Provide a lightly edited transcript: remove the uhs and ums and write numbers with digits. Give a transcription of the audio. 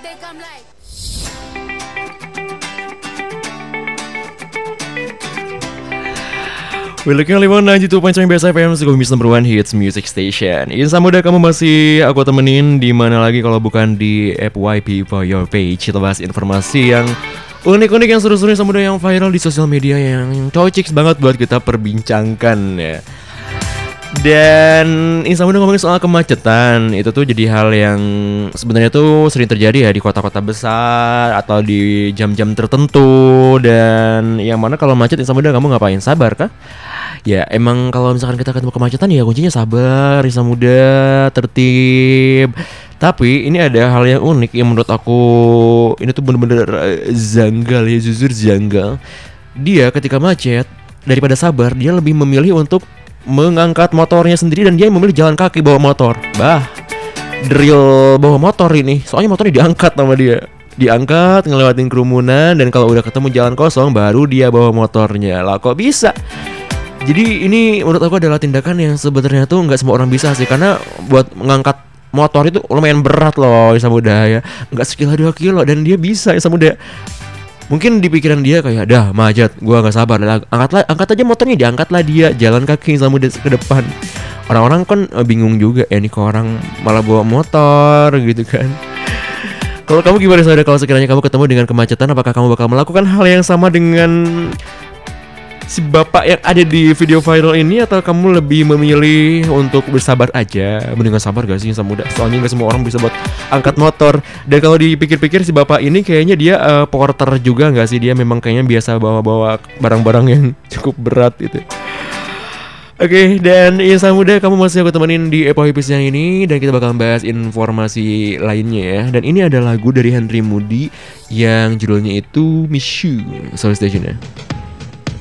We're looking only 92.9 Best FM, Sukumis number one hits music station. Insan muda, kamu masih aku temenin di mana lagi kalau bukan di FYP for your page. Kita bahas informasi yang unik-unik, yang seru-seru, insan muda, yang viral di sosial media, yang cocok banget buat kita perbincangkan ya. Dan insan muda ngomongin soal kemacetan, itu tuh jadi hal yang sebenarnya tuh sering terjadi ya di kota-kota besar atau di jam-jam tertentu. Dan yang mana kalau macet, insan muda kamu ngapain? Sabar kah? Ya emang kalau misalkan kita ketemu kemacetan ya kuncinya sabar, insan muda, tertib. Tapi ini ada hal yang unik yang menurut aku ini tuh bener-bener janggal ya, jujur janggal. Dia ketika macet, daripada sabar, dia lebih memilih untuk mengangkat motornya sendiri dan dia memilih jalan kaki bawa motor. Bah, drill bawa motor ini. Soalnya motornya diangkat sama dia. Diangkat, ngelewatin kerumunan, dan kalau udah ketemu jalan kosong baru dia bawa motornya. Lah kok bisa? Jadi ini menurut aku adalah tindakan yang sebenarnya tuh nggak semua orang bisa sih, karena buat mengangkat motor itu lumayan berat loh, insan muda ya. Nggak sekilo 2 kilo dan dia bisa, insan muda. Mungkin di pikiran dia kayak, dah macet, gua nggak sabar, angkat aja motornya, diangkatlah dia, jalan kaki insan muda ke depan. Orang-orang kan bingung juga, ini kok orang malah bawa motor gitu kan. Kalau kamu gimana saudara, kalau sekiranya kamu ketemu dengan kemacetan, apakah kamu bakal melakukan hal yang sama dengan si bapak yang ada di video viral ini, atau kamu lebih memilih untuk bersabar aja? Mendingan sabar gak sih insan muda? Soalnya gak semua orang bisa buat angkat motor. Dan kalau dipikir-pikir si bapak ini kayaknya dia porter juga gak sih? Dia memang kayaknya biasa bawa-bawa barang-barang yang cukup berat gitu. Oke, dan insan muda, kamu masih aku temenin di Epo Hipis yang ini, dan kita bakal bahas informasi lainnya ya. Dan ini ada lagu dari Henry Moody yang judulnya itu Miss You, Soul Station ya.